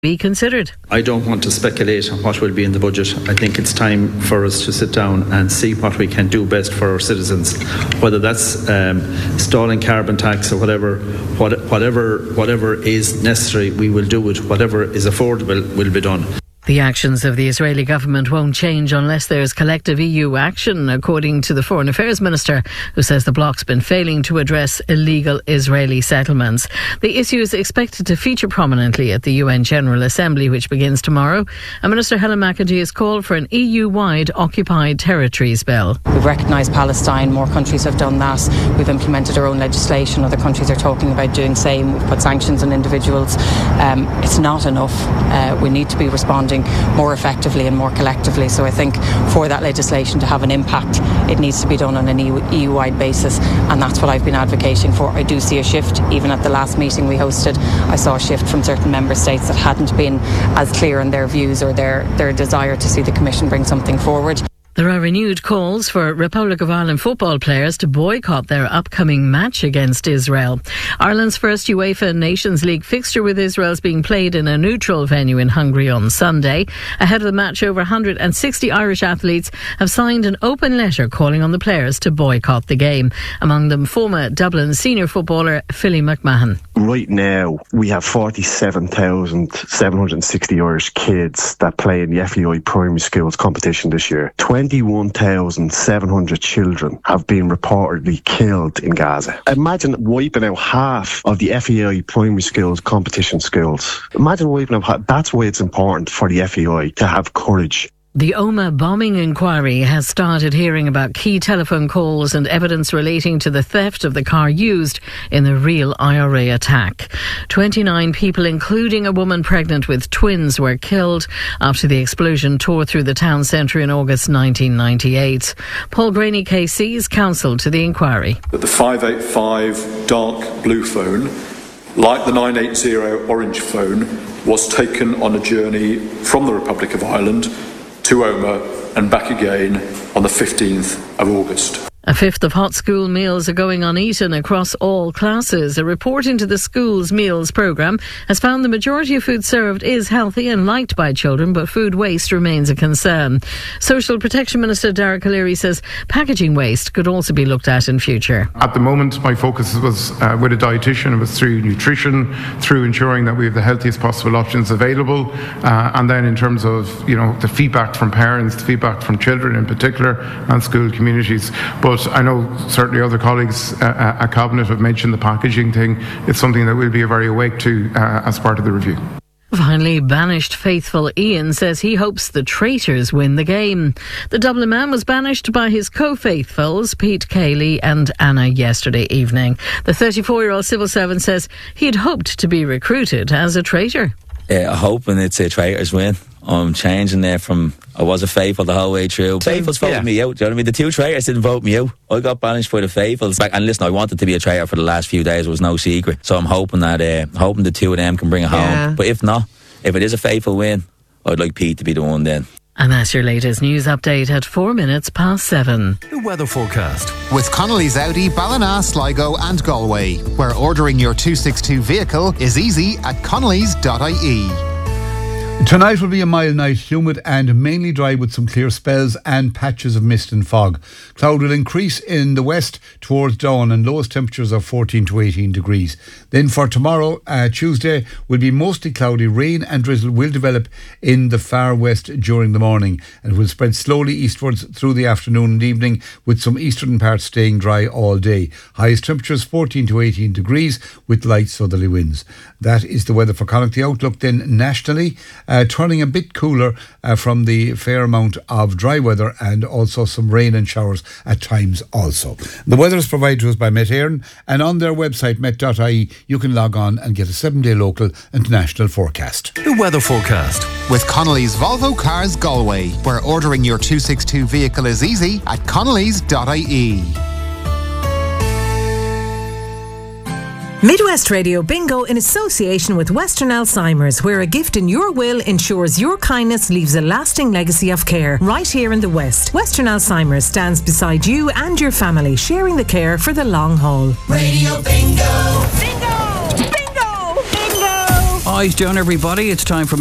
be considered. I don't want to speculate on what will be in the budget. I think it's time for us to sit down and see what we can do best for our citizens, whether that's stalling carbon tax or whatever is necessary. We will do it. Whatever is affordable will be done. The actions of the Israeli government won't change unless there's collective EU action, according to the Foreign Affairs Minister, who says the bloc's been failing to address illegal Israeli settlements. The issue is expected to feature prominently at the UN General Assembly, which begins tomorrow. And Minister Helen McEntee has called for an EU-wide occupied territories bill. We've recognised Palestine. More countries have done that. We've implemented our own legislation. Other countries are talking about doing the same. We've put sanctions on individuals. It's not enough. We need to be responding more effectively and more collectively. So I think for that legislation to have an impact, it needs to be done on an EU-wide basis, and that's what I've been advocating for. I do see a shift. Even at the last meeting we hosted, I saw a shift from certain member states that hadn't been as clear in their views or their desire to see the Commission bring something forward. There are renewed calls for Republic of Ireland football players to boycott their upcoming match against Israel. Ireland's first UEFA Nations League fixture with Israel is being played in a neutral venue in Hungary on Sunday. Ahead of the match, over 160 Irish athletes have signed an open letter calling on the players to boycott the game. Among them, former Dublin senior footballer Philly McMahon. Right now, we have 47,760 Irish kids that play in the FAI primary schools competition this year. 21,700 children have been reportedly killed in Gaza. Imagine wiping out half of the FAI primary schools competition schools. Imagine wiping out half. That's why it's important for the FAI to have courage. The Omagh bombing inquiry has started hearing about key telephone calls and evidence relating to the theft of the car used in the real IRA attack. 29 people, including a woman pregnant with twins, were killed after the explosion tore through the town centre in August 1998. Paul Graney KC is counsel to the inquiry. The 585 dark blue phone, like the 980 orange phone, was taken on a journey from the Republic of Ireland to Omagh and back again on the 15th of August. A fifth of hot school meals are going uneaten across all classes. A report into the school's meals programme has found the majority of food served is healthy and liked by children, but food waste remains a concern. Social Protection Minister Derek O'Leary says packaging waste could also be looked at in future. At the moment, my focus was with a dietitian. It was through nutrition, through ensuring that we have the healthiest possible options available, and then in terms of the feedback from parents, the feedback from children in particular, and school communities. But I know certainly other colleagues at Cabinet have mentioned the packaging thing. It's something that we'll be very awake to as part of the review. Finally, banished faithful Ian says he hopes the traitors win the game. The Dublin man was banished by his co-faithfuls, Pete Cayley and Anna, yesterday evening. The 34-year-old civil servant says he had hoped to be recruited as a traitor. Hoping it's a traitors win. I'm changing there from I was a faithful the whole way through. Faithfuls voted me out. Do you know what I mean? The two traitors didn't vote me out. I got banished by the faithfuls. And listen, I wanted to be a traitor for the last few days. It was no secret. So I'm hoping that the two of them can bring it home. But if not, if it is a faithful win, I'd like Pete to be the one then. And that's your latest news update at 7:04. The weather forecast with Connolly's Audi, Ballina, Sligo and Galway, where ordering your 262 vehicle is easy at connellys.ie. Tonight will be a mild night, humid and mainly dry with some clear spells and patches of mist and fog. Cloud will increase in the west towards dawn and lowest temperatures of 14 to 18 degrees. Then for tomorrow, Tuesday, will be mostly cloudy. Rain and drizzle will develop in the far west during the morning and will spread slowly eastwards through the afternoon and evening, with some eastern parts staying dry all day. Highest temperatures 14 to 18 degrees with light southerly winds. That is the weather for Connacht. The outlook then nationally, turning a bit cooler from the fair amount of dry weather and also some rain and showers at times also. The weather is provided to us by Met Éireann, and on their website met.ie you can log on and get a 7-day local and national forecast. The weather forecast with Connolly's Volvo Cars Galway, where ordering your 262 vehicle is easy at connellys.ie. Midwest Radio Bingo in association with Western Alzheimer's, where a gift in your will ensures your kindness leaves a lasting legacy of care right here in the West. Western Alzheimer's stands beside you and your family, sharing the care for the long haul. Radio Bingo! Bingo! Bingo! Bingo! Rise down, everybody. It's time for